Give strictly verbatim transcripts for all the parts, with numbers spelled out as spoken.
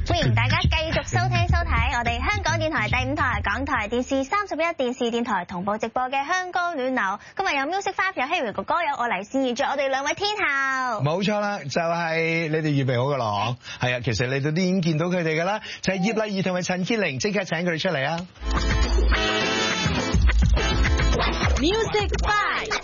歡迎大家繼續收聽收睇我哋香港電台第五台、港台電視三十一電視電台同步直播嘅香江暖流。今日有 Music Five， 有 Harry 哥哥，有我黎善怡，仲有我哋兩位天后。冇錯啦，就係、是、你哋預備好嘅咯，係啊，其實你哋都已經見到佢哋㗎啦，就係、是、葉麗儀同埋陳潔靈，即刻請佢哋出嚟啊 ！Music Five，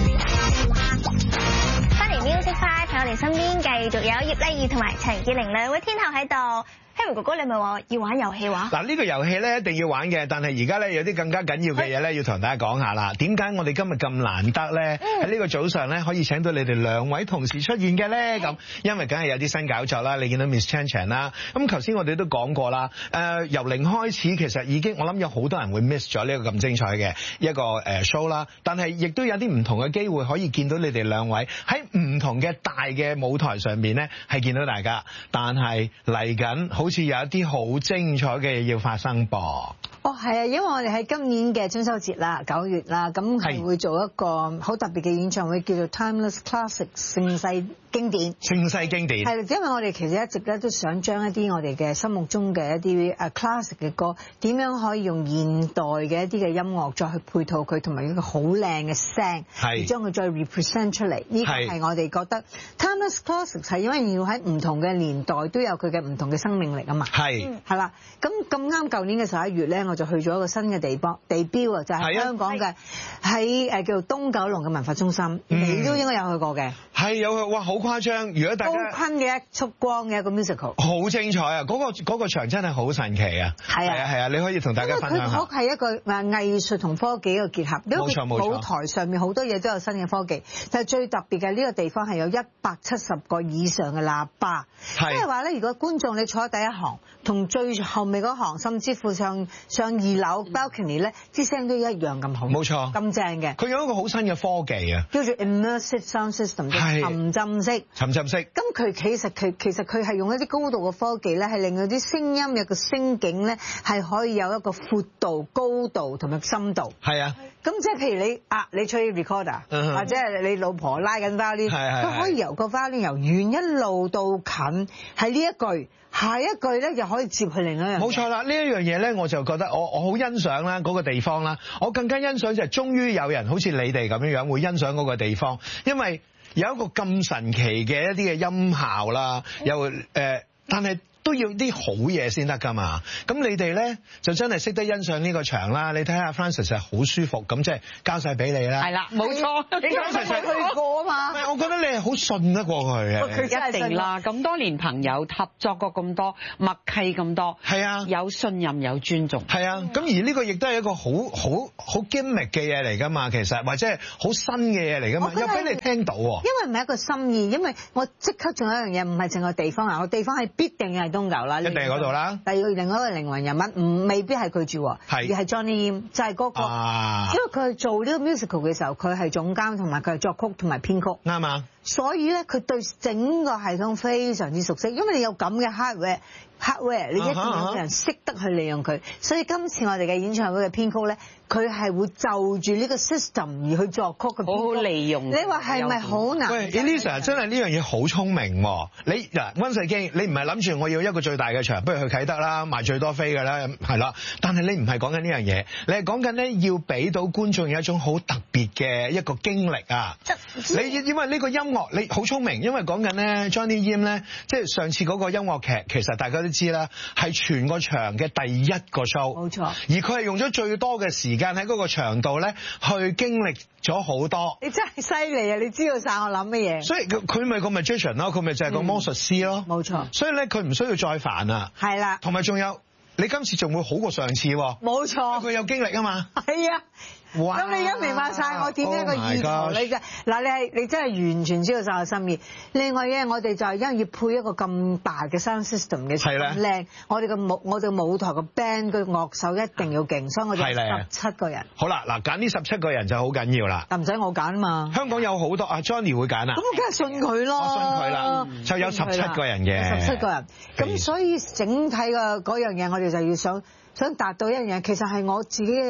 翻嚟 Music Five 喺我哋身邊，繼續有葉麗儀同埋陳潔靈兩位天后喺度。Harry 哥哥，你咪話要玩遊戲話？嗱，呢個遊戲咧一定要玩嘅，但係而家咧有啲更加緊要嘅嘢咧，要同大家講下啦。點解我哋今日咁難得咧？喺呢個早上咧，可以請到你哋兩位同時出現嘅咧？咁因為梗係有啲新搞作啦。你見到 Miss Chan Chan 啦，咁頭先我哋都講過啦。誒，由零開始，其實已經我諗有好多人會 miss 咗呢個咁精彩嘅一個誒 show 啦。但係亦都有啲唔同嘅機會可以見到你哋兩位喺唔同嘅大嘅舞台上面咧，係見到大家。但係嚟緊好似有一啲好精彩嘅嘢要發生噃。 哦，係啊，因為我哋喺今年嘅中秋節啦，九月啦，咁係會做一個好特別嘅演唱會，叫做 Timeless Classics 盛世經典。盛世經典係，因為我哋其實一直咧都想將一啲我哋嘅心目中嘅一啲誒 classic 嘅歌，點樣可以用現代嘅一啲嘅音樂再去配套佢，同埋一個好靚嘅聲，係將佢再 represent 出嚟。呢個係我哋覺得 Timeless Classics 係因為要喺唔同嘅年代都有佢嘅唔同嘅生命力啊嘛。係係啦，咁咁啱舊年嘅十一月咧，我就去咗一個新嘅地方地標啊，就係香港嘅喺誒叫做東九龍嘅文化中心，嗯、你都應該有去過嘅。係有去，哇！好誇張，如果大家高坤嘅一束光嘅一個 musical， 好精彩啊！嗰、嗰個嗰、嗰個場真係好神奇啊！係啊係啊，你可以同大家分享下。佢係一個誒藝術同科技一個結合，冇錯冇錯。舞台上面好多嘢都有新嘅科技，但係最特別嘅呢個地方係有一百七十個以上嘅喇叭，即係話咧，如果觀眾你坐喺第一行，同最後尾嗰行，甚至乎上上二樓 balcony 咧，啲聲都一樣咁好。冇錯，咁正嘅。佢有一個好新嘅科技啊，叫做 immersive sound system， 沉浸式。沉浸式。咁佢其實佢其實佢係用一啲高度嘅科技咧，係令到啲聲音有個聲景咧，係可以有一個闊度、高度同埋深度。係啊。咁即係譬如你啊，你吹 recorder，、uh-huh. 或者係你老婆拉緊 violin，佢可以由個 violin 由遠一路到近，係呢一句。下一句咧就可以接去另一樣。冇錯啦，呢一樣嘢咧，我就覺得我我好欣賞啦嗰個地方啦。我更加欣賞就係終於有人好似你哋咁樣樣會欣賞嗰個地方，因為有一個咁神奇嘅一啲嘅音效啦，又誒、呃，但係都要啲好嘢先得㗎嘛。咁你哋咧就真係識得欣賞呢個場啦。你睇下 Francis 係好舒服，咁即係交晒俾你啦。係啦，冇錯。你 Francis 去過啊嘛？我覺得你係好信得過佢嘅。佢一定啦，咁多年朋友合作過咁多，默契咁多。係啊，有信任有尊重。係啊，咁而呢個亦都係一個好好好 gimmick 嘅嘢嚟㗎嘛，其實或者係好新嘅嘢嚟㗎嘛，又俾你聽到喎。因為唔係一個心意，因為我即刻仲有一樣嘢，唔係淨係地方啊，我地方係必定係東九啦，一定係嗰度啦。第二個另外一個靈魂人物，唔未必係佢住，係而係 Johnny Yim，就係嗰個，因為佢係做呢個 musical 嘅時候，佢係總監同埋佢係作曲同埋編曲，啱啊。所以咧，佢對整個系統非常之熟悉，因為你有咁嘅 hardware。hardware 你一定要有人識得去利用佢，所以今次我哋嘅演唱會嘅編曲咧，佢係會就住呢個 system 而去作曲嘅，好好利用。你話係咪好難？喂 Elisa 真係呢樣嘢好聰明喎！你嗱溫世京，你唔係諗住我要一個最大嘅場，不如去啟德啦，賣最多飛嘅啦，係啦。但係你唔係講緊呢樣嘢，你係講緊咧要俾到觀眾有一種好特別嘅一個經歷啊！你因為呢個音樂你好聰明，因為講緊咧 Johnny Yim 咧，即係上次嗰個音樂劇，其實大家都知啦，係全個場嘅第一個 show， 冇錯。而佢係用咗最多嘅時間喺嗰個場度咧，去經歷咗好多。你真係犀利啊！你知道晒我諗乜嘢。所以佢佢咪個 magician 咯，佢咪就係個魔術師咯。冇、嗯、錯。所以咧，佢唔需要再煩啊。係啦。同埋仲有，你今次仲會好過上次喎。冇錯。佢有經歷啊嘛。係啊。哇！咁你而家明白晒我點樣一個意圖、oh、你嘅嗱，你係你真係完全知道晒我心意。另外嘅我哋就係因為要配一個咁大嘅 sound system 嘅，咁靚，我哋嘅舞我哋舞台嘅 band 嘅樂手一定要勁，所以我哋十七個人。好啦，嗱揀呢十七個人就好緊要啦。但唔使我揀啊嘛。香港有好多啊 Johnny 會揀啊。咁我梗係信佢咯。我信佢啦，就有十七個人嘅。十七個人，咁所以整體嘅嗰樣嘢，我哋就要想想達到一樣嘢，其實係我自己嘅。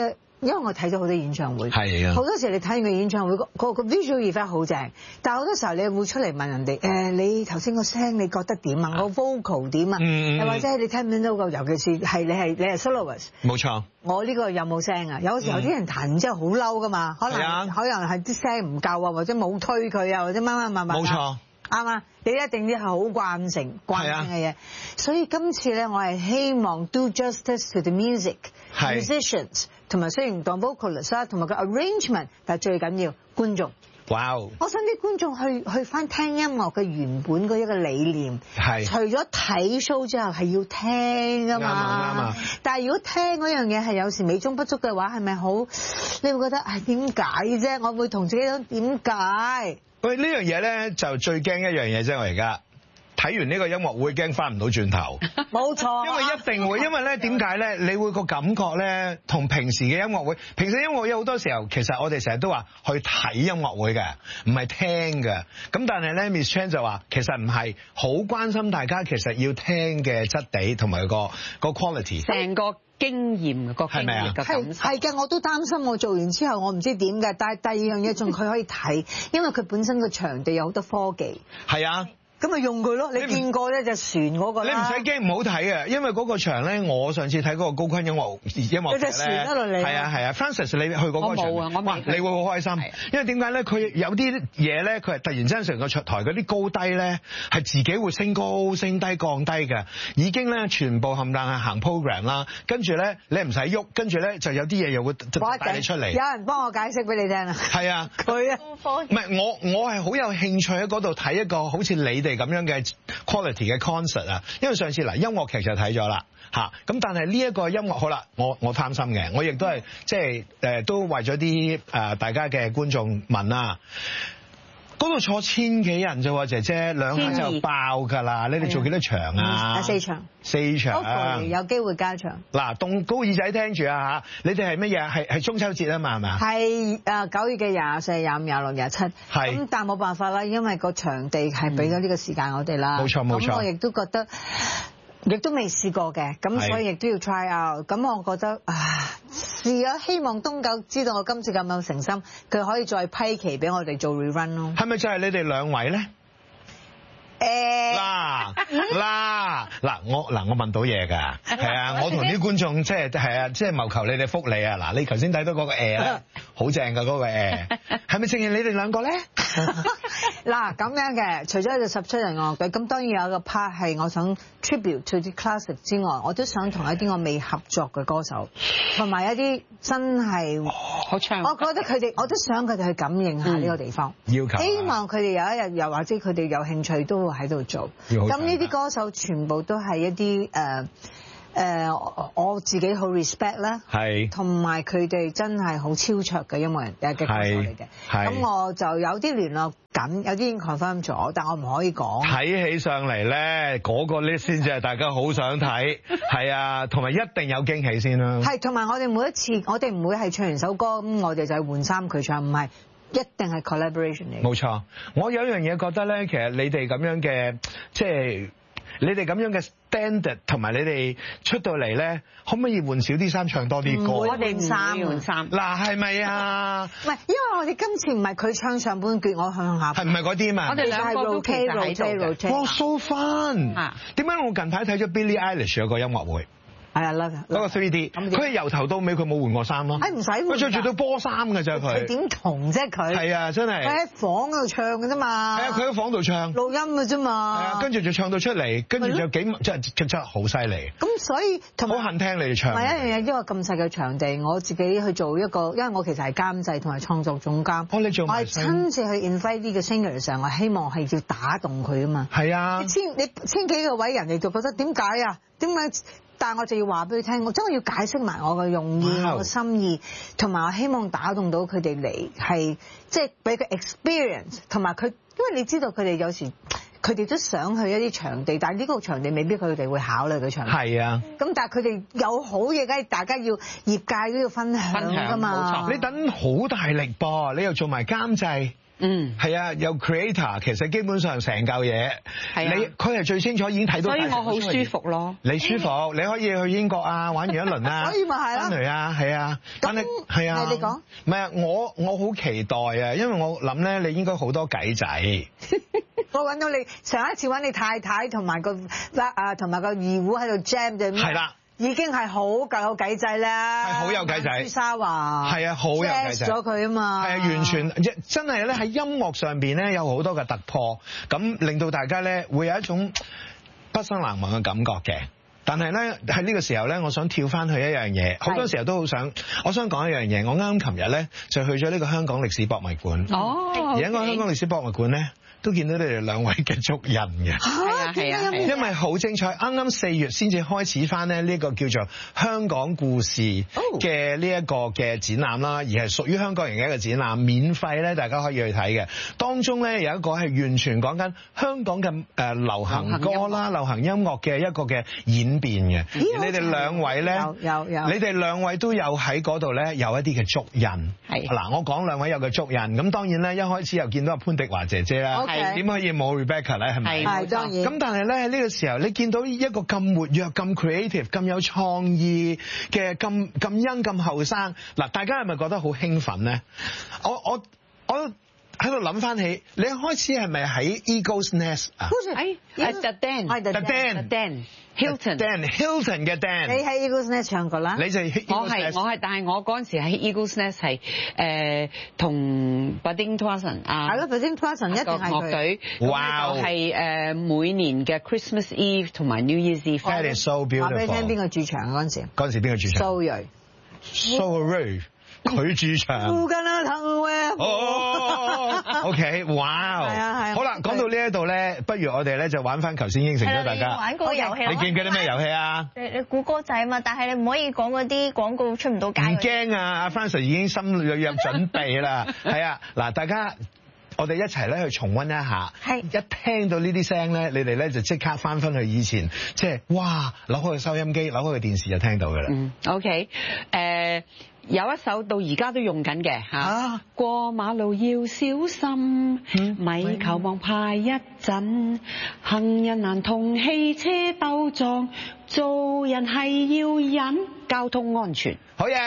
因為我睇咗好多演唱會， 係啊， 好多時你睇完個演唱會，個個 visual effect 好正，但係好多時候你會出嚟問人哋，誒你頭先個聲你覺得點啊？個 vocal 點啊？又或者你聽唔聽到個？尤其是係你係你係 soloist， 冇錯。 我呢個有冇聲啊？有時候啲人彈完之後好嬲噶嘛，可能可能係啲聲唔夠啊，或者冇推佢啊，或者乜乜乜乜。冇錯。啱啊！你一定啲係好慣性、慣性嘅嘢，所以今次咧，我係希望 do justice to the music musicians， 同埋雖然當 vocalist 啦，同埋個 arrangement， 但係最緊要觀眾。哇！我想啲觀眾去去翻聽音樂嘅原本嗰一個理念，係除咗睇 show 之後係要聽㗎嘛。啱啊！啱啊！但係如果聽嗰樣嘢係有時美中不足嘅話，係咪好？你會覺得係點解啫？我會同自己講點解？ 喂，呢樣嘢咧就最驚一樣嘢啫，我而家睇完呢個音樂會驚翻唔到轉頭。冇錯。因為一定會，因為咧點解咧？你會個感覺咧同平時嘅音樂會，平時音樂會好多時候其實我哋成日都話去睇音樂會嘅，唔係聽嘅。咁但係咧 Miss Chan 就話其實唔係，好關心大家其實要聽嘅質地同埋個個 quality。成個經驗個經驗嘅感受係嘅，我都擔心我做完之後我唔知點嘅，但係第二樣嘢仲佢可以睇，因為佢本身個場地有好多科技。係啊。咁咪用佢咯，你見過咧隻船嗰個啦。你唔使驚唔好睇嘅，因為嗰個場咧，我上次睇嗰個高坤音樂音樂劇咧，有隻船喺度嚟。係啊係啊 ，Francis 你去過嗰個場？我冇啊，我未。哇，你會好開心，因為點解咧？佢有啲嘢咧，佢係突然之間成個台嗰啲高低咧，係自己會升高升低降低嘅，已經咧全部冚唪唥係行 program 啦。跟住咧你唔使喐，跟住咧就有啲嘢又會帶你出嚟。有人幫我解釋俾你聽啊。係啊，佢啊，唔係我我係好有興趣喺嗰度睇一個好似你哋咁樣嘅 quality 嘅 concert 啊，因為上次嗱音樂劇就睇咗啦嚇，咁但係呢一個音樂好啦，我我貪心嘅，我亦都係即係誒都為咗啲誒大家嘅觀眾問啦，嗰度坐千幾人啫喎，姐姐兩下就爆㗎啦，你哋做幾多場啊？嗯、四場。四場。有機會加場。嗱，動高耳仔聽住啊嚇！你哋係乜嘢？係係中秋節啊嘛，係咪啊？係誒九月嘅廿四、廿五、廿六、廿七。係。咁但係冇辦法啦，因為個場地係俾咗呢個時間我哋啦。冇錯冇錯。咁我亦都覺得，亦都未試過嘅，咁所以亦都要 try out。咁我覺得啊，試咗希望東九知道我今次咁有誠心，佢可以再批期俾我哋做 rerun 咯。係咪就係你哋兩位咧？誒嗱嗱嗱，我嗱我問到嘢㗎，係啊，我同啲觀眾即係係啊，即係謀求你哋福利啊！嗱，你頭先睇到嗰個誒咧，好正㗎嗰個誒，係咪正係你哋兩個咧？嗱咁樣嘅，除咗有十七人樂隊，咁當然有一個 part 係我想 tribute to the classic 之外，我都想同一啲我未合作嘅歌手，同埋一啲真係好唱，我覺得佢哋我都想佢哋去感應下呢個地方，要求希望佢哋有一日又或者佢哋有興趣都會喺度做。咁呢啲歌手全部都係一啲誒誒我自己好 respect 啦，係，同埋佢哋真係好超卓嘅音樂人嘅歌手嚟嘅。咁我就有啲聯絡緊，有啲已經 confirm 咗，但我唔可以講。睇起上嚟咧，嗰個 list 先至係大家好想睇，係啊，同埋一定有驚喜先啦。係，同埋我哋每一次，我哋唔會係唱完首歌咁，我哋就係換衫佢唱，唔係。一定係 collaboration 嚟。冇錯，我有一樣嘢覺得咧，其實你哋咁樣嘅，即係你哋咁樣嘅 standard，同埋你哋出到嚟咧，可唔可以換少啲衫，唱多啲歌？我哋唔會換衫。嗱，係咪啊？唔係，因為我哋今次唔係佢唱上半句，我向下。係唔係嗰啲嘛？我哋兩個都其實喺度嘅。哇 ，so fun！點解我近排睇咗 Billie Eilish 有個音樂會？係啊，嗰個 three D， 佢係由頭到尾佢冇換過衫咯。誒唔使換，佢着住對波衫㗎咋佢。佢點同啫佢？係啊，真係。佢喺房嗰度唱㗎啫嘛。係啊，佢喺房度唱。錄音㗎啫嘛。係啊，跟住就唱到出嚟，跟住就幾真係真係好犀利。咁所以同埋好恨聽你哋唱。係一樣嘢，因為咁細嘅場地，我自己去做一個，因為我其實係監製同埋創作總監。哦，你做埋。我係親自去 invite 呢個 singer 嘅時候，我希望係要打動佢啊嘛。係啊。你千你千幾個位人哋就覺得點解啊？點解？但係我就要話俾佢聽，我真係要解釋埋我嘅用意、Wow. 我嘅心意，同埋我希望打動到佢哋嚟，係即係俾佢 experience，同埋佢，因為你知道佢哋有時佢哋都想去一啲場地，但係呢個場地未必佢哋會考慮嘅場地。係啊。咁但係佢哋有好嘢，梗係大家要業界都要分享㗎嘛。冇錯。你等好大力噃，你又做埋監製。 嗯， 係啊，有 creator，其實基本上成嚿嘢， 係啊， 你佢係最清楚已經睇到， 所以我好舒服咯。 你舒服，你可以去英國啊玩完一輪啊， 所以咪係咯， 翻嚟啊，係啊，但係係啊， 你講， 唔係啊，我我好期待啊，因為我諗咧，你應該好多計仔。 我揾到你上一次揾你太太同埋個啊同埋個二胡喺度 jam 就係啦。已經係好夠有計仔啦， 係好有計仔。 朱砂華係啊，好有計仔。 咗佢啊嘛。係啊，完全真係咧喺音樂上邊咧有好多嘅突破，咁令到大家咧會有一種畢生難忘嘅感覺嘅。但係咧喺呢個時候咧，我想跳翻去一樣嘢，好多時候都好想，我想講一樣嘢。我啱啱琴日咧就去咗呢個香港歷史博物館。 哦。 而家個香港歷史博物館咧，都見到你哋兩位嘅足印嘅， 係啊係啊， 因為好精彩。啱啱四月先至開始翻咧呢個叫做香港故事嘅呢一個嘅展覽啦，而係屬於香港人嘅一個展覽，免費咧大家可以去睇嘅。當中咧有一個係完全講緊香港嘅誒流行歌啦、流行音樂嘅一個嘅演變嘅。而你哋兩位咧， 有有有， 你哋兩位都有喺嗰度咧有一啲嘅足印。係嗱，我講兩位有嘅足印，咁當然咧一開始又見到阿潘迪華姐姐啦。係點可以冇 Rebecca 咧？係咪？ 係當然。 咁但係咧喺呢個時候，你見到一個咁活躍、咁 creative、咁有創意嘅、咁咁 young、咁後生，嗱，大家係咪覺得好興奮咧？我我我喺度諗翻起，你一開始係咪喺 Eagles Nest 啊？ 係係 The Den，The Den，The Den，Hilton Den，Hilton 嘅 Den。 你喺 Eagles Nest 唱過啦？ 你就我係我係，但係我嗰陣時喺 Eagles Nest 係誒同 Budding Twasson 啊， 係咯 Budding Twasson 一定係樂隊， 哇！ 就係誒每年嘅 Christmas Eve 同埋 New Year's Eve。 That is so beautiful。 話俾你聽邊個駐場嗰陣時？ 嗰陣時邊個駐場？ 蘇芮。 蘇芮。佢駐場。哦 ，OK， 哇！ 係啊係。 好啦，講到呢一度咧，不如我哋咧就玩翻頭先應承咗大家。 玩個遊戲。 你記唔記得咩遊戲啊？ 你你估歌仔啊嘛，但係你唔可以講嗰啲廣告出唔到街。 唔驚啊！阿 Francis 已經心裏有準備啦。係啊，嗱，大家我哋一齊咧去重溫一下。係。一聽到呢啲聲咧，你哋咧就即刻翻返去以前，即係哇，扭開個收音機，扭開個電視就聽到㗎啦。 嗯 ，OK， 誒。有一首到而家都用緊嘅嚇，啊、過馬路要小心，嗯、咪求望派一陣，行人難同汽車鬥撞，做人係要忍，交通安全。 好嘢！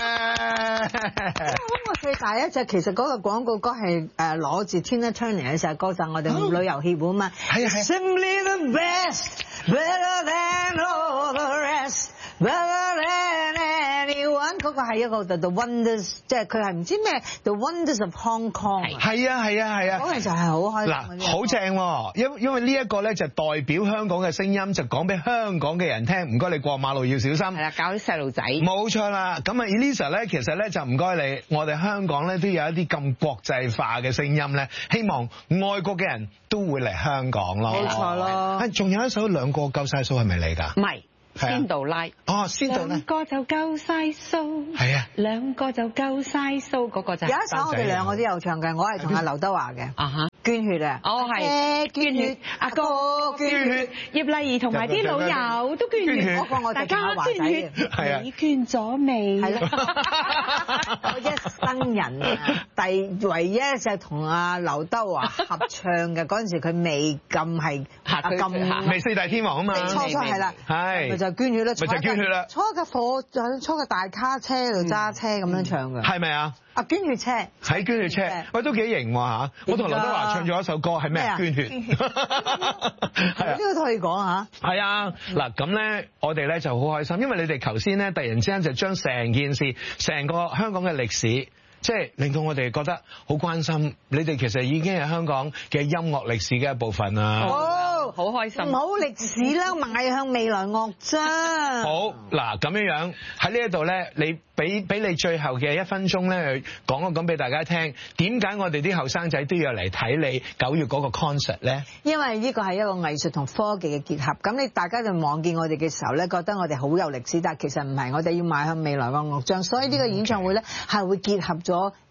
我最大一隻其實嗰個廣告歌係誒攞住 Tina Turner 嘅首歌，就係我哋旅遊協會啊嘛。係啊係。Simply the best, better than all the rest, better than anyone。嗰個係一個 The The Wonders，即係佢係唔知咩 The Wonders of Hong Kong。 係啊係啊係啊。 嗰陣就係好開心。 嗱，好正喎，因因為呢一個咧就代表香港嘅聲音，就講俾香港嘅人聽。唔該，你過馬路要小心。係啦，教啲細路仔。 冇錯啦，咁啊 Elisa 咧，其實咧就唔該你，我哋香港咧都有一啲咁國際化嘅聲音咧，希望外國嘅人都會嚟香港咯。 冇錯咯。 啊，仲有一首兩個夠晒數係咪你㗎？ 唔係。仙杜拉哦，仙杜拉兩個就夠晒數， 係啊， 兩個就夠晒數，嗰個就有一首我哋兩個都有唱嘅，我係同阿劉德華嘅啊哈。捐血啊！ 哦係，捐血，阿哥捐血，葉麗儀同埋啲老友都捐血，大家捐血，你捐咗未？係咯， 我一生人啊，第唯一就係同阿劉德華合唱嘅嗰陣時，佢未咁係咁未四大天王啊嘛， 初初係啦， 係咪就捐血啦？ 咪就捐血啦！ 坐架火，坐架大卡車度揸車咁樣唱嘅， 係咪啊？ 啊捐血車， 喺捐血車，喂都幾型喎嚇！我同劉德華唱咗一首歌係咩？捐血，係啊，呢個都可以講嚇。 係啊，嗱咁咧，我哋咧就好開心，因為你哋頭先咧突然之間就將成件事、成個香港嘅歷史，即係令到我哋覺得好關心。你哋其實已經係香港嘅音樂歷史嘅一部分啦。 哦， 好開心。 唔好歷史啦，邁向未來樂章。 好嗱，咁樣樣喺呢一度咧，你。俾俾你最後嘅一分鐘咧，講一講俾大家聽，點解我哋啲後生仔都要嚟睇你九月嗰個 concert 咧？ 因為呢個係一個藝術同科技嘅結合，咁你大家就望見我哋嘅時候咧，覺得我哋好有歷史，但係其實唔係，我哋要邁向未來嘅樂章，所以呢個演唱會咧係會結合咗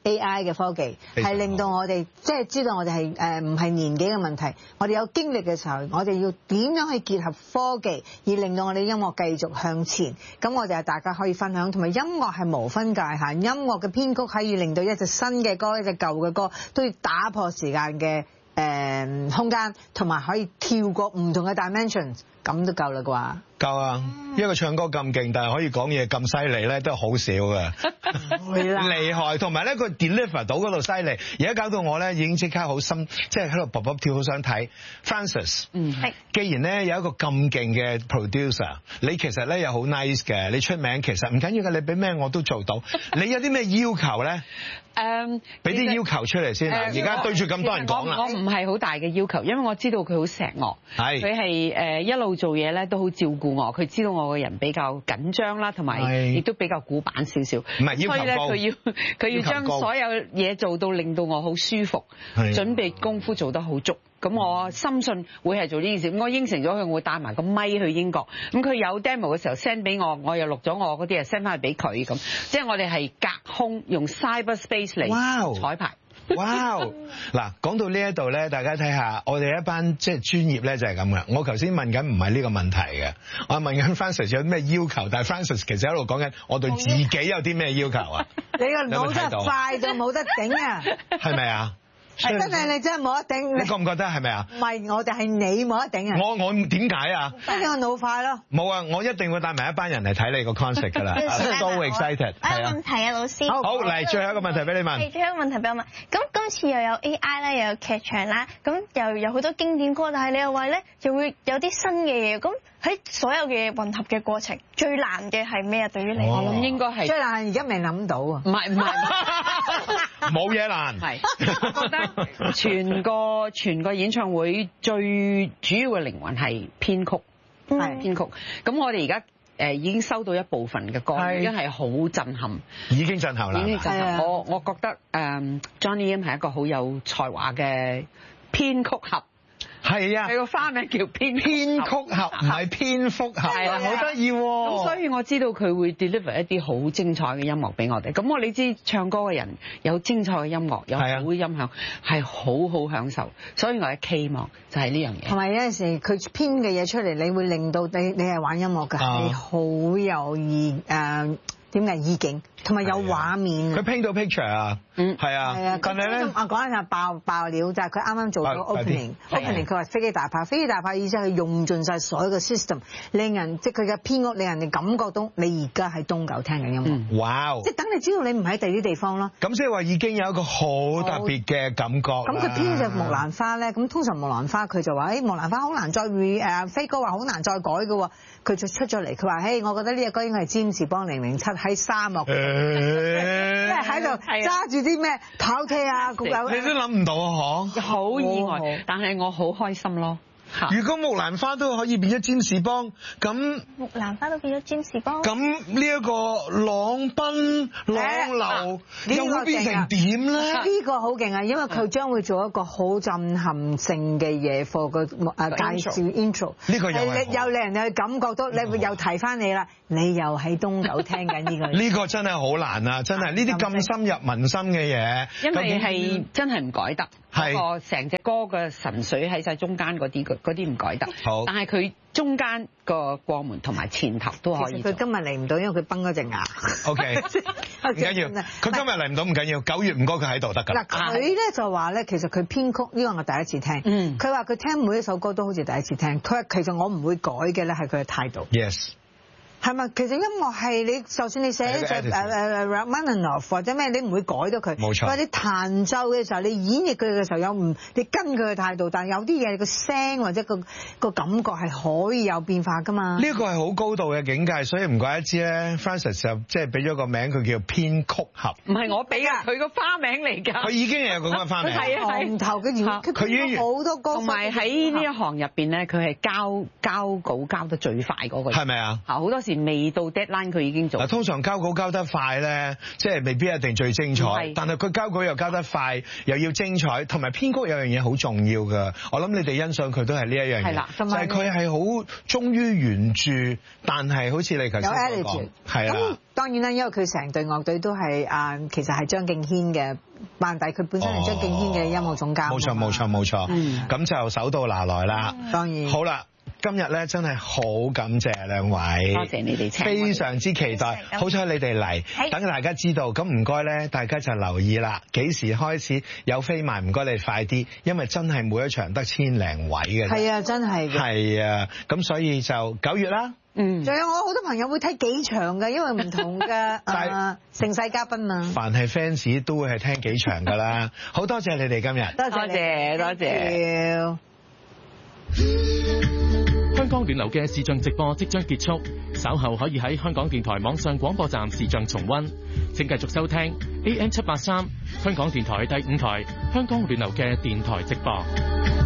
A I 嘅科技，係令到我哋即係知道我哋係誒唔係年紀嘅問題，我哋有經歷嘅時候，我哋要點樣去結合科技，而令到我哋音樂繼續向前。咁我哋大家可以分享，同埋音樂係無分界限，音樂嘅編曲可以令到一隻新嘅歌、一隻舊嘅歌都要打破時間嘅誒空間，同埋可以跳過唔同嘅 dimensions， 咁都夠啦啩？ 夠啊！一個唱歌咁勁，但係可以講嘢咁犀利咧，都係好少嘅。厲害，同埋咧佢 deliver 到嗰度犀利。而家搞到我咧已經即刻好心，即係喺度卜卜跳，好想睇 Francis。嗯，係。既然咧有一個咁勁嘅 producer，你其實咧又好 nice 嘅，你出名其實唔緊要嘅，你俾咩我都做到。你有啲咩要求咧？誒，俾啲要求出嚟先啦！而家對住咁多人講啦。 我唔係好大嘅要求，因為我知道佢好錫我。係。佢係誒一路做嘢咧都好照顧我，佢知道我個人比較緊張啦，同埋亦都比較古板少少。唔係要求高。所以咧，佢要佢要將所有嘢做到令到我好舒服，準備功夫做得好足。咁我深信會係做呢件事。我應承咗佢，我會帶埋個咪去英國。咁佢有 demo 嘅時候 send 俾我，我又錄咗我嗰啲，又 send 翻去俾佢咁。即係我哋係隔空用 cyberspace 嚟彩排。 哇！嗱，講到呢一度咧，大家睇下，我哋一班即係專業咧就係咁嘅。我頭先問緊唔係呢個問題嘅，我係問緊 Francis 有咩要求，但係 Francis 其實喺度講緊我對自己有啲咩要求啊？ 你個腦得快就冇得頂啊！ 係咪啊？ 真係你真係冇得頂。 你覺唔覺得係咪啊？ 唔係我哋係你冇得頂啊！ 我我點解啊？ 因為我腦快咯。 冇啊！我一定會帶埋一班人嚟睇你個 concert 㗎啦。So excited！ 係啊。問題啊，老師。 好嚟，最後一個問題俾你問。 係最後一個問題俾我問。咁今次又有 A I 啦，又有劇場啦，咁又有好多經典歌，但係你又話咧，又會有啲新嘅嘢。咁喺所有嘅混合嘅過程，最難嘅係咩啊？對於你， 我諗應該係最難，而家未諗到啊。 唔係唔係， 冇嘢難。 係，我覺得全個全個演唱會最主要嘅靈魂係編曲，係編曲。咁我哋而家誒已經收到一部分嘅歌，已經係好震撼， 已經震撼啦。 已經震撼。我我覺得誒 Johnny M 係一個好有才華嘅編曲俠。 係啊， 佢個花名叫編編曲俠，唔係蝙蝠俠，係啊，好得意喎。 咁所以我知道佢會 deliver 一啲好精彩嘅音樂俾我哋。咁我你知唱歌嘅人有精彩嘅音樂，有好嘅音響，係好好享受。所以我嘅期望就係呢樣嘢。 同埋有陣時佢編嘅嘢出嚟，你會令到你你係玩音樂嘅，係好有意誒點解意境，同埋有畫面。 佢 paint 到 picture 啊，嗯，係啊，係啊。但係咧， 啊講一下爆爆料，就係佢啱啱做咗 opening，opening 佢話飛機大炮，飛機大炮意思係用盡晒所有嘅 system， 令人即係佢嘅編屋，令人哋感覺到你而家喺東九聽緊音樂。哇！即係等你知道你唔喺第啲地方咯。 咁即係話已經有一個好特別嘅感覺。咁佢編隻木蘭花咧，咁通常木蘭花佢就話：誒木蘭花好難再 re 誒，飛哥話好難再改嘅喎。佢就出咗嚟，佢話：嘿，我覺得呢隻歌應該係詹士邦零零七喺沙漠，即係喺度揸住啲咩跑車啊，各有你都諗唔到啊！嗬， 好意外，但係我好開心咯。 如果木蘭花都可以變咗詹士邦，咁木蘭花都變咗詹士邦， 咁呢一個朗賓朗流又會變成點咧？ 呢個好勁啊，因為佢將會做一個好震撼性嘅嘢課個誒介紹 intro。呢個又又令人去感覺到，你會又提翻你啦，你又喺東九聽緊呢個。 呢個真係好難啊！真係呢啲咁深入民心嘅嘢， 因為係真係唔改得。係個成隻歌嘅神髓喺晒中間嗰啲，嗰啲唔改得。好，但係佢中間個過門同埋前頭都可以。 佢今日嚟唔到，因為佢崩咗隻牙。 O K，唔緊要。佢今日嚟唔到唔緊要，九月唔該佢喺度得㗎。 嗱，佢咧就話咧，其實佢編曲呢個我第一次聽。嗯。佢話佢聽每一首歌都好似第一次聽。佢話其實我唔會改嘅咧，係佢嘅態度。 Yes。 係咪？其實音樂係你，就算你寫一隻誒誒誒 Rachmaninoff 或者咩，你唔會改到佢。冇錯。或者彈奏嘅時候，你演繹佢嘅時候有唔，你跟佢嘅態度，但係有啲嘢個聲或者個個感覺係可以有變化㗎嘛。呢個係好高度嘅境界，所以唔怪得知咧 Francis 就即係俾咗個名，佢叫編曲俠。 唔係我俾㗎，佢個花名嚟㗎。 佢已經有個咁嘅花名。 係啊係。 行頭嘅演，佢編好多歌。 同埋喺呢一行入邊咧，佢係交交稿交得最快嗰個。 係咪啊？ 好多時。 前未到 deadline 佢已經做。 通常交稿交得快咧，即係未必一定最精彩，但係佢交稿又交得快，又要精彩，同埋編曲有樣嘢好重要㗎。我諗你哋欣賞佢都係呢一樣嘢，就係佢係好忠於原著，但係好似你頭先所講，係啦。 當然啦，因為佢成隊樂隊都係啊，其實係張敬軒嘅班底，佢本身係張敬軒嘅音樂總監。冇錯冇錯冇錯，咁、嗯、就手到拿來啦。當然。好啦。今日咧真係好感謝兩位， 多謝你哋請， 非常之期待。好彩你哋嚟，等大家知道。咁唔該咧，大家就留意啦。幾時開始有飛賣？唔該你快啲，因為真係每一場得千零位嘅。 係啊，真係。 係啊，咁所以就九月啦。 嗯。仲有我好多朋友會睇幾場㗎，因為唔同嘅誒盛世嘉賓啊。 凡係 fans 都會係聽幾場㗎啦。好多謝你哋今日。 多謝多謝。多謝。 香港聯流嘅視像直播即將結束，稍後可以喺香港電台網上廣播站視像重溫。請繼續收聽 A M 七八三香港電台第五台香港聯流嘅電台直播。